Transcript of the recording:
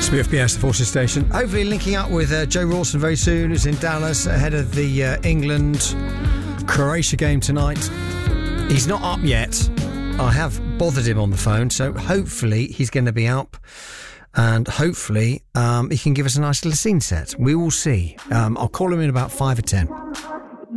BFBS, the Forces Station. Hopefully linking up with Joe Rawson very soon, who's in Dallas ahead of the England-Croatia game tonight. He's not up yet. I have bothered him on the phone, so hopefully he's going to be up and hopefully he can give us a nice little scene set. We will see. I'll call him in about 5 or 10.